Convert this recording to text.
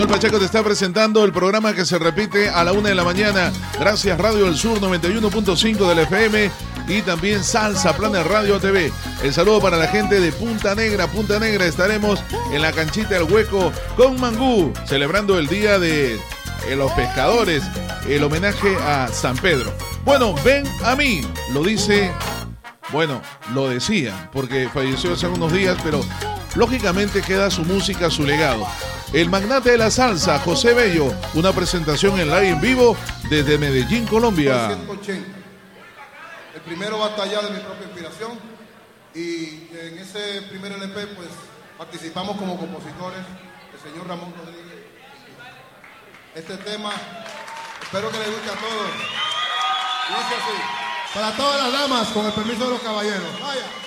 Manuel Pacheco te está presentando el programa que se repite a la 1 de la mañana. Gracias Radio del Sur 91.5 del FM y también Salsa Planet Radio TV. El saludo para la gente de Punta Negra. Punta Negra estaremos en la canchita del Hueco con Mangú, celebrando el día de los pescadores, el homenaje a San Pedro. Bueno, ven a mí, lo dice, bueno, lo decía, porque falleció hace unos días, pero lógicamente queda su música, su legado. El magnate de la salsa, José Bello, una presentación en live en vivo desde Medellín, Colombia. 180. El primero batalla de mi propia inspiración y en ese primer LP pues participamos como compositores el señor Ramón Rodríguez. Este tema espero que les guste a todos. Y dice así, para todas las damas, con el permiso de los caballeros. Vaya.